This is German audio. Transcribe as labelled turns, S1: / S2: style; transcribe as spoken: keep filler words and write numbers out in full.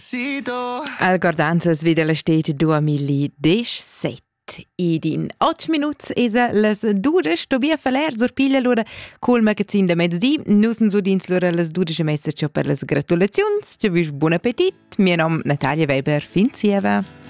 S1: Al Gordanzas vede la state duemiladiciassette. Ed in otto minuti esa las dudes tobia faler sorpiglia l'ora col magazin da mezzodì. Nus so dins l'ora las dudes e mezza per las gratulazions. Ci vis buon appetit. Mio nome Natalia Weber. Fin sieva.